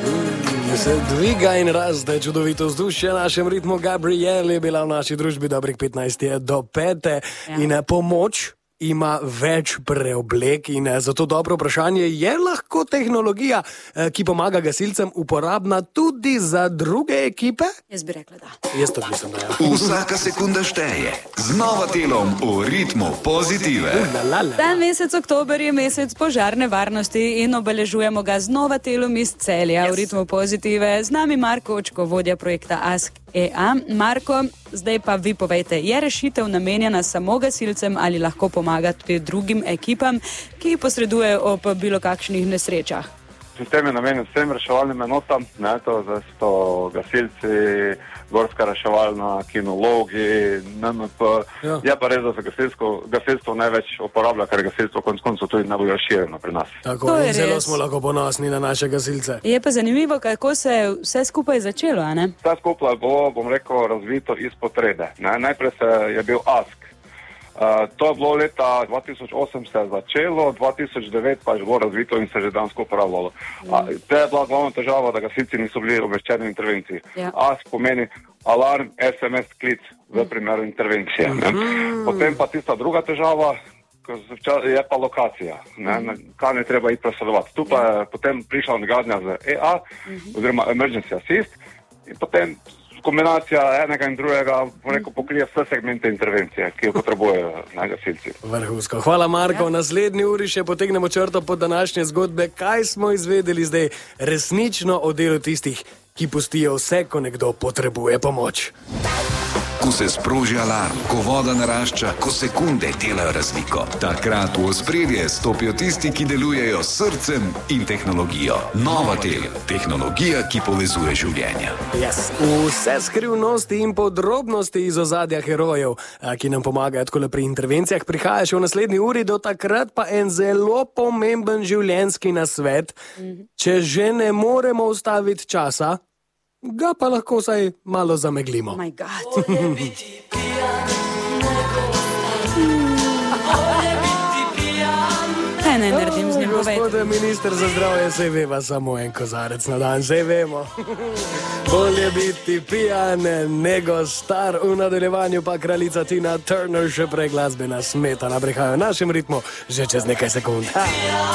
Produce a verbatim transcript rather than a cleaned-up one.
Se dviga in raste čudovito vzdušje. Našem ritmu Gabriel je bila v naši družbi dobrih petnajst do pete ja. In pomoč ima več preoblek in zato dobro vprašanje, je lahko tehnologija, ki pomaga gasilcem, uporabna tudi za druge ekipe? Jaz bi rekla da. Jaz to mislim, da ja. Vsaka sekunda šteje. Z Novatelom v ritmu pozitive. Ta mesec oktober je mesec požarne varnosti in obeležujemo ga z Novatelom iz Celja yes. v ritmu pozitive. Z nami Marko Očko, vodja projekta Ask E A. Marko, zdaj pa vi povejte, je rešitev namenjena samo gasilcem ali lahko pomaga tudi drugim ekipam, ki posredujejo ob bilo kakšnih nesrečah? Sistem je namenjen vsem reševalnim enotam, ne, to so gasilci, gorska reševalna, kinologi, N M P. Ja. Je pa res, da se gasilstvo, gasilstvo največ uporablja, ker je gasilstvo konec koncev tudi najbolj razširjeno pri nas. Tako, in zelo smo lahko ponosni na naše gasilce. Je pa zanimivo, kako se je vse skupaj začelo, a ne? Vse skupaj bo, bom rekel, razvito iz potrebe. Ne. Najprej se je bil Ask. Uh, to je bilo leta dva tisoč osem se je začelo, dva tisoč devet pa je bilo razvito in se je že dansko uporabljalo. Mm. Uh, to je bila glavna težava, da gasilci niso bili obveščeni v intervenciji. Ja. Ask pomeni alarm, S M S klic v primeru intervencije. Mm. Potem pa tista druga težava, je pa lokacija, ne, mm. kaj ne treba iti presledovati. Tu pa je potem prišla gradnja z E A, mm. oziroma Emergency Assist, in potem kombinacija enega in drugega pokrije vse segmente intervencije, ki jo potrebujejo gasilci. Vrhunsko. Hvala, Marko. V naslednji uri še potegnemo črto pod današnje zgodbe. Kaj smo izvedeli zdaj resnično o delu tistih, ki pustijo vse, ko nekdo potrebuje pomoč? Ko se sproži alarm, ko voda narašča, ko sekunde delajo razliko. Takrat v ospredje stopijo tisti, ki delujejo s srcem in tehnologijo. Novatel, tehnologija, ki povezuje življenja. Yes. Vse skrivnosti in podrobnosti iz ozadja herojev, ki nam pomagajo tako pri intervencijah, prihaja še v naslednji uri, do takrat pa en zelo pomemben življenjski nasvet. Mm-hmm. Če že ne moremo ustaviti časa, ga pa lahko vsaj malo zameglimo. Oh my God. Kaj naj naredim z njim, povejte? Gospod minister za zdravje, saj veva samo en kozarec na dan, saj vemo. Bolje biti pijan, nego star. V nadaljevanju pa kraljica Tina Turner, še prej glasbena Smetana, prihajajo v našem ritmu že čez nekaj sekund. Ha.